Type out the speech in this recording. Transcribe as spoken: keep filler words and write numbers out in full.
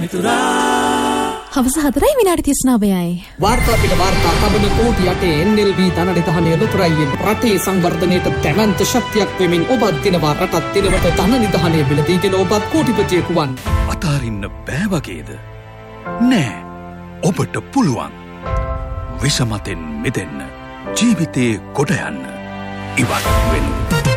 හවස හතරයි විනාඩි තිස් නවයයි. වාර්තා පිට වාර්තා තබන කෝටි අටේ එන් එල් බී ධනනිධානය ලොතරැයියෙන් රටේ සංවර්ධනයට දැවැන්ත ශක්තියක් වෙමින් ඔබත් දිනවා රටත් දිනවට ධනනිධානය මිලදීගෙන ඔබත් කෝටිපතියෙකු වන්. අතාරින්න බෑ වගේද? නෑ, ඔබට පුළුවන්. විෂමතෙන් මිදෙන්න, ජීවිතේ කොට යන්න, ඉවත් වෙන්න.